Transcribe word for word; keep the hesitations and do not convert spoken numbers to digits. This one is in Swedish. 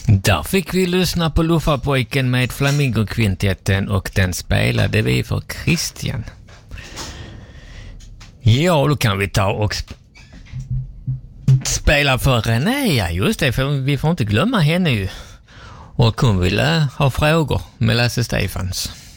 Där fick vi lyssna på Luffarpojken med Flamingokvintetten och den spelade vi för Christian. Ja, då kan vi ta och sp- spela för René. Ja, just det, för vi får inte glömma henne ju. Och hon ville ha frågor med Lasse Stefans.